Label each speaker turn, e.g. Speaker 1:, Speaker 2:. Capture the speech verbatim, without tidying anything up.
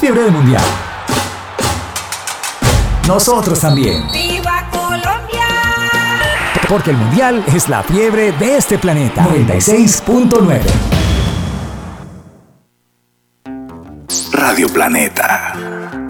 Speaker 1: fiebre del mundial. Nosotros también.
Speaker 2: ¡Viva Colombia!
Speaker 1: Porque el mundial es la fiebre de este planeta. noventa y seis punto nueve
Speaker 3: Radio Planeta.